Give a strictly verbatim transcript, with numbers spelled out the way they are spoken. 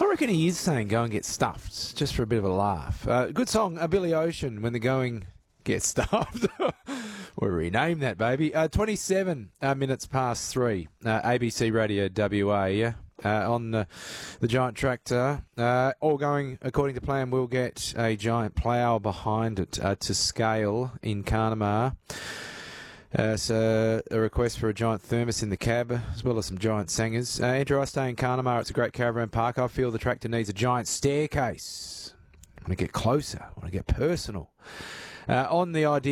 I reckon he is saying go and get stuffed, just for a bit of a laugh. Uh, good song, uh, Billy Ocean, When the Going Gets Stuffed. We'll rename that, baby. Uh, twenty-seven uh, minutes past three. Uh, A B C Radio W A, yeah? Uh, on the, the giant tractor. Uh, all going according to plan. We'll get a giant plough behind it uh, to scale in Carnamar. Uh, so a request for a giant thermos in the cab, as well as some giant sangers. Uh, Andrew, I stay in Carnamar. It's a great caravan park. I feel the tractor needs a giant staircase. I want to get closer. I want to get personal. Uh, on the idea